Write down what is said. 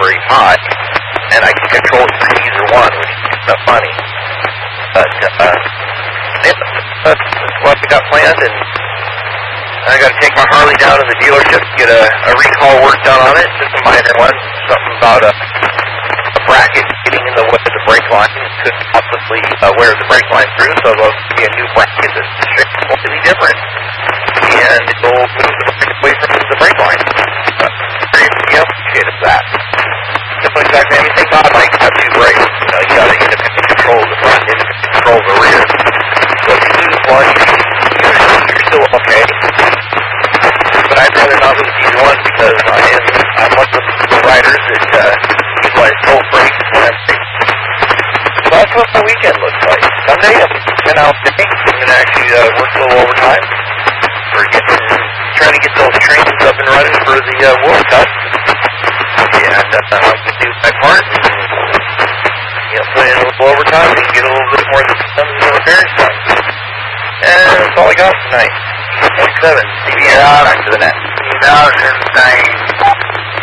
very hot, and I can control it for either one, which is not funny. But that's what we got planned, and I got to take my Harley down to the dealership to get a recall work done on it, just a minor one, something about a bracket getting in the way of the brake line. It could possibly wear the brake line through, so there'll be a new bracket that's completely different, and it will move the brake away from the brake line. Very appreciative of that. Don't exactly anything about like have two brakes. You got to independently control the front, independently control the rear. So if you lose one, you're still okay. But I'd rather not lose either one because I'm one of the riders that utilize both brakes when I'm brakes. So that's what my weekend looks like. Sunday, I'm 10 hours a day. I'm going to actually work a little overtime for trying to get those trains up and running for the World Cup. And I'm going to do my part and put in a little overtime and get a little bit more than some of the repairs done. And that's all I got tonight. 27. CBS, back to the net. 2009.